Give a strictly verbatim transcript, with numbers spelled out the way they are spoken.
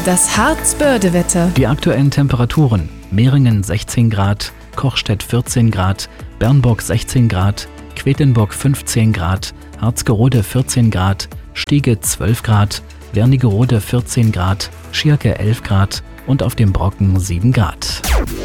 Das Harz-Börde-Wetter. Die aktuellen Temperaturen: Mehringen sechzehn Grad, Kochstedt vierzehn Grad, Bernburg sechzehn Grad, Quedlinburg fünfzehn Grad, Harzgerode vierzehn Grad, Stiege zwölf Grad, Wernigerode vierzehn Grad, Schierke elf Grad und auf dem Brocken sieben Grad.